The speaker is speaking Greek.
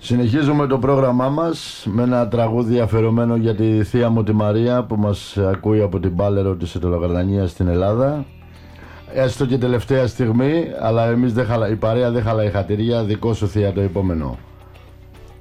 Συνεχίζουμε το πρόγραμμά μας με ένα τραγούδι αφιερωμένο για τη θεία μου τη Μαρία που μας ακούει από την Πάλαιρο της Ιταλογαρδανίας στην Ελλάδα. Έστω και τελευταία στιγμή, αλλά εμείς η παρέα δεν χαλάει χατήρια, δικό σου θεία το επόμενο.